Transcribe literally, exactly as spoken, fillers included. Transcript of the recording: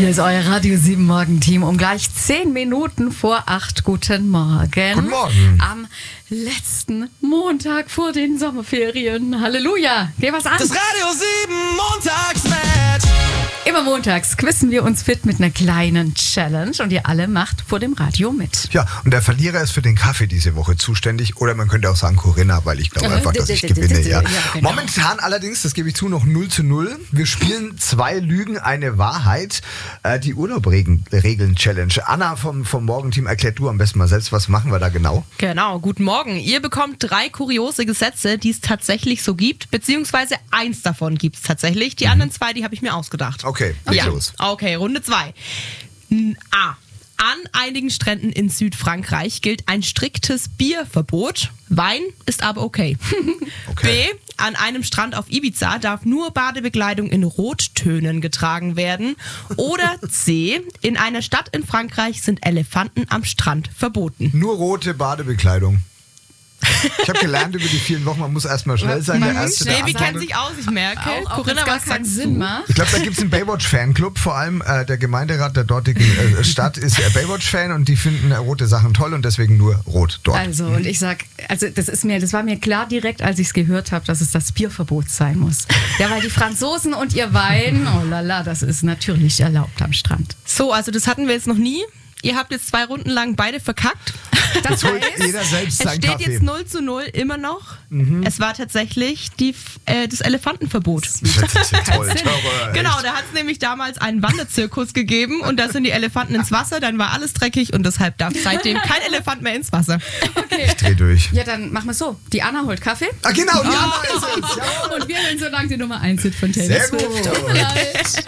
Hier ist euer Radio sieben Morgenteam um gleich zehn Minuten vor acht. Guten Morgen. Guten Morgen. Am letzten Montag vor den Sommerferien. Halleluja. Geh was an. Das Radio sieben Montagsmatch. Immer montags quizzen wir uns fit mit einer kleinen Challenge und ihr alle macht vor dem Radio mit. Ja, und der Verlierer ist für den Kaffee diese Woche zuständig. Oder man könnte auch sagen Corinna, weil ich glaube einfach, dass ich gewinne. Ja. genau. Momentan allerdings, das gebe ich zu, noch null zu null. Wir spielen zwei Lügen, eine Wahrheit. Äh, die Urlaubregeln-Challenge. Anna vom, vom Morgenteam, erklärt du am besten mal selbst, was machen wir da genau? Genau, guten Morgen. Ihr bekommt drei kuriose Gesetze, die es tatsächlich so gibt, beziehungsweise eins davon gibt es tatsächlich. Die mhm. anderen zwei, die habe ich mir ausgedacht. Okay, leg ja. los. Okay, Runde zwei. A. An einigen Stränden in Südfrankreich gilt ein striktes Bierverbot. Wein ist aber okay. okay. B. An einem Strand auf Ibiza darf nur Badebekleidung in Rottönen getragen werden. Oder C. In einer Stadt in Frankreich sind Elefanten am Strand verboten. Nur rote Badebekleidung. Ich habe gelernt über die vielen Wochen, man muss erstmal schnell sein. Man Der muss Erste, schnell der Nee, wir kennen antwortet. sich aus, ich merke. Auch, auch Corinna, gar was keinen sagst Sinn du? macht. Ich glaube, da gibt es einen Baywatch-Fanclub. Vor allem äh, der Gemeinderat der dortigen äh, Stadt ist äh, Baywatch-Fan und die finden äh, rote Sachen toll und deswegen nur rot dort. Also, und ich sag, also das ist mir, das war mir klar direkt, als ich es gehört habe, dass es das Bierverbot sein muss. Ja, weil die Franzosen und ihr Wein, oh lala, das ist natürlich erlaubt am Strand. So, also das hatten wir jetzt noch nie. Ihr habt jetzt zwei Runden lang beide verkackt. Das Jetzt holt heißt, jeder selbst Es seinen steht Kaffee. jetzt null zu null immer noch. Es war tatsächlich die, äh, das Elefantenverbot. Das ist ja toll. Sinn. Terror, echt. Genau, da hat es nämlich damals einen Wanderzirkus gegeben und da sind die Elefanten ins Wasser, dann war alles dreckig und deshalb darf seitdem kein Elefant mehr ins Wasser. okay. Ich dreh durch. Ja, dann machen wir es so. Die Anna holt Kaffee Ah, genau, die Anna ist es. Ja. und wir hören so lange die Nummer eins Hit von Taylor Sehr Swift. gut. Tut mir leid.